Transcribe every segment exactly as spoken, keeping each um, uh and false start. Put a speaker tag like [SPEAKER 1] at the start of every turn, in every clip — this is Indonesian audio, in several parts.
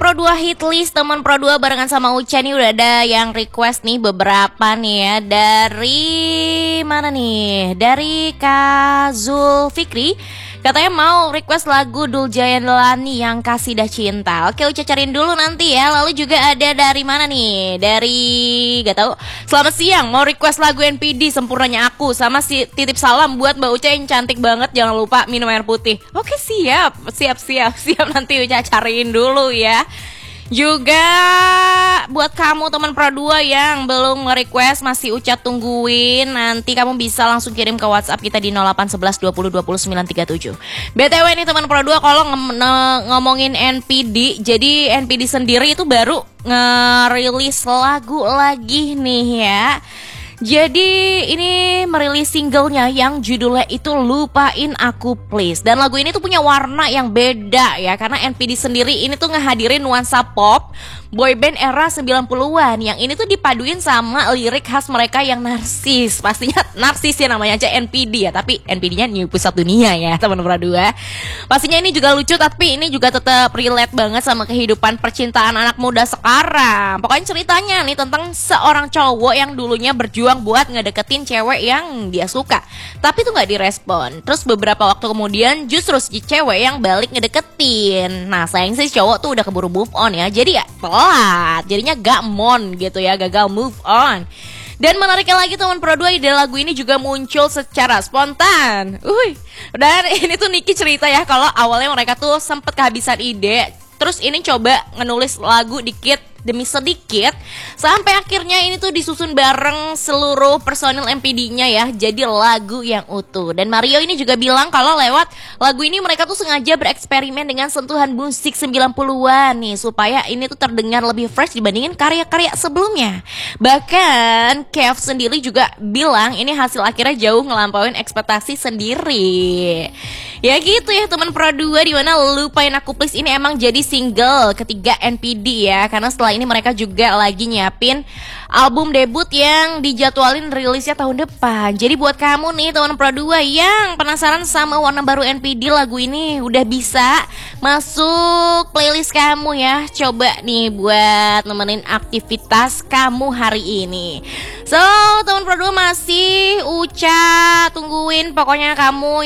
[SPEAKER 1] Pro dua hit list teman Pro dua barengan sama Uca nih udah ada yang request nih beberapa nih ya. Dari mana nih? Dari Kak Zulfikri. Katanya mau request lagu Dul Jayanlani yang Kasidah Cinta. Oke, Uca cariin dulu nanti ya. Lalu juga ada dari mana nih? Dari gak tahu. Selamat siang, mau request lagu N P D Sempurnanya Aku. Sama si titip salam buat Mbak Uca yang cantik banget. Jangan lupa minum air putih. Oke, siap. Siap, siap, siap. Nanti Uca cariin dulu ya. Juga buat kamu teman Pro dua yang belum nge-request masih Uca tungguin. Nanti kamu bisa langsung kirim ke WhatsApp kita di nol delapan satu satu dua nol dua nol sembilan tiga tujuh. B T W nih teman Pro dua kalau ng- ng- ngomongin N P D, jadi N P D sendiri itu baru ngerilis lagu lagi nih ya. Jadi ini merilis singlenya yang judulnya itu Lupain Aku Please. Dan lagu ini tuh punya warna yang beda ya. Karena N P D sendiri ini tuh ngehadirin nuansa pop boyband era sembilan puluhan. Yang ini tuh dipaduin sama lirik khas mereka yang narsis. Pastinya narsis ya, namanya aja N P D ya. Tapi N P D-nya New Pusat Dunia ya teman Pro dua. Pastinya ini juga lucu, tapi ini juga tetap relate banget sama kehidupan percintaan anak muda sekarang. Pokoknya ceritanya nih tentang seorang cowok yang dulunya berjuang buat ngedeketin cewek yang dia suka, tapi tuh nggak direspon. Terus beberapa waktu kemudian justru si cewek yang balik ngedeketin. Nah sayang sih cowok tuh udah keburu move on ya, jadi ya telat, jadinya gak mon gitu ya, gagal move on. Dan menariknya lagi teman Pro dua, ide lagu ini juga muncul secara spontan. Uy, dan ini tuh Niki cerita ya kalau awalnya mereka tuh sempet kehabisan ide. Terus ini coba ngenulis lagu dikit demi sedikit, sampai akhirnya ini tuh disusun bareng seluruh personil M P D-nya ya, jadi lagu yang utuh. Dan Mario ini juga bilang kalau lewat lagu ini mereka tuh sengaja bereksperimen dengan sentuhan musik sembilan puluhan nih, supaya ini tuh terdengar lebih fresh dibandingin karya-karya sebelumnya. Bahkan Kev sendiri juga bilang ini hasil akhirnya jauh ngelampauin ekspektasi sendiri. Ya gitu ya teman Pro dua, dimana Lupain Aku Please ini emang jadi single ketiga N P D ya. Karena setelah ini mereka juga lagi nyiapin album debut yang dijadwalin rilisnya tahun depan. Jadi buat kamu nih teman Pro dua yang penasaran sama warna baru N P D, lagu ini udah bisa masuk playlist kamu ya. Coba nih buat nemenin aktivitas kamu hari ini. So teman Pro dua masih Uca tungguin. Pokoknya kamu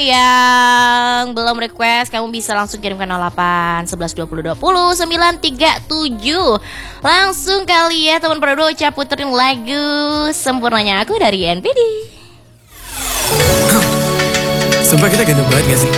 [SPEAKER 1] yang belum request, kamu bisa langsung kirim ke nol delapan satu satu dua nol dua nol sembilan tiga tujuh. Langsung kali ya teman Pro dua, Uca puterin lagu Sempurnanya Aku dari N P D.
[SPEAKER 2] Sumpah kita ganteng banget gak sih?